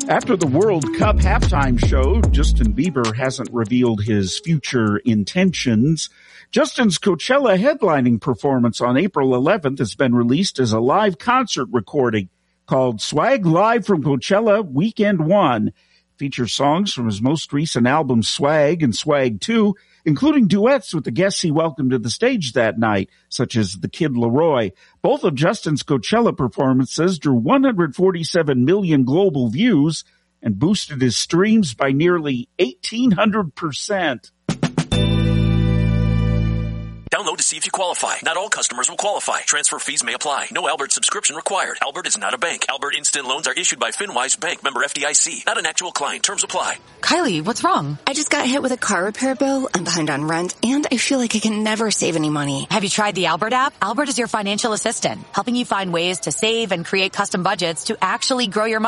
After the World Cup halftime show, Justin Bieber hasn't revealed his future intentions. Justin's Coachella headlining performance on April 11th has been released as a live concert recording called Swag Live from Coachella Weekend 1. It features songs from his most recent album Swag and Swag 2, including duets with the guests he welcomed to the stage that night, such as The Kid Laroi. Both of Justin's Coachella performances drew 147 million global views and boosted his streams by nearly 1,800%. Download to see if you qualify. Not all customers will qualify. Transfer fees may apply. No Albert subscription required. Albert is not a bank. Albert Instant Loans are issued by FinWise Bank, member FDIC. Not an actual client. Terms apply. Kylie, what's wrong? I just got hit with a car repair bill. I'm behind on rent, and I feel like I can never save any money. Have you tried the Albert app? Albert is your financial assistant, helping you find ways to save and create custom budgets to actually grow your money.